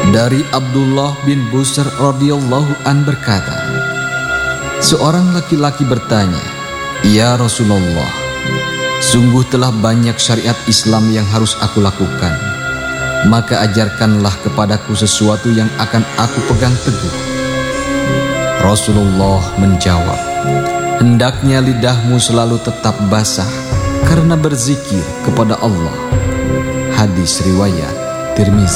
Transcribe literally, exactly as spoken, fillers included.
Dari Abdullah bin Busr radhiyallahu an berkata, seorang laki-laki bertanya, "Ya Rasulullah, sungguh telah banyak syariat Islam yang harus aku lakukan. Maka ajarkanlah kepadaku sesuatu yang akan aku pegang teguh." Rasulullah menjawab, "Hendaknya lidahmu selalu tetap basah karena berzikir kepada Allah." Hadis riwayat Tirmizi.